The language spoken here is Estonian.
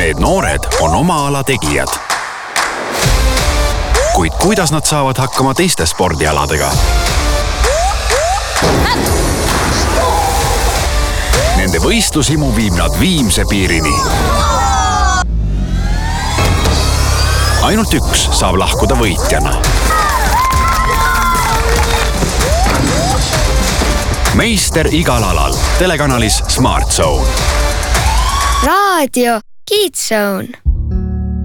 Need noored on oma ala tegijad. Kuid kuidas nad saavad hakkama teiste spordialadega? Nende võistlushimu viib nad viimse piirini. Ainult üks saab lahkuda võitjana. Meister igal alal. Telekanalis Smart Zone. Raadio Kids Zone.